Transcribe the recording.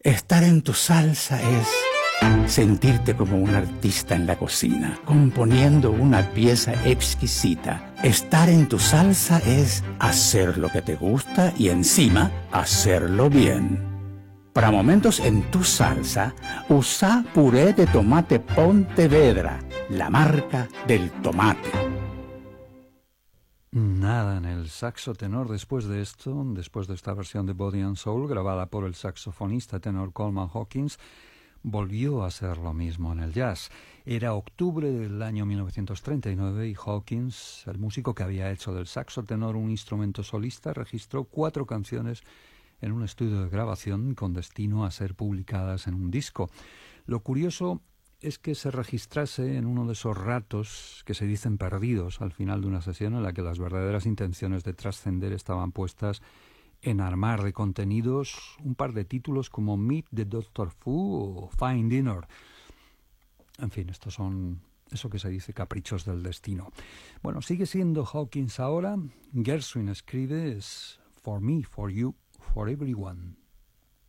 Estar en tu salsa es sentirte como un artista en la cocina, componiendo una pieza exquisita. Estar en tu salsa es hacer lo que te gusta y encima hacerlo bien. Para momentos en tu salsa, usa puré de tomate Pontevedra, la marca del tomate. Nada en el saxo tenor después de esta versión de Body and Soul, grabada por el saxofonista tenor Coleman Hawkins, volvió a ser lo mismo en el jazz. Era octubre del año 1939 y Hawkins, el músico que había hecho del saxo tenor un instrumento solista, registró 4 canciones en un estudio de grabación con destino a ser publicadas en un disco. Lo curioso es que se registrase en uno de esos ratos que se dicen perdidos al final de una sesión en la que las verdaderas intenciones de trascender estaban puestas en armar de contenidos un par de títulos como Meet the Dr. Fu o Fine Dinner. En fin, estos son eso que se dice caprichos del destino. Bueno, sigue siendo Hawkins ahora. Gershwin escribe es For Me, For You, For Everyone.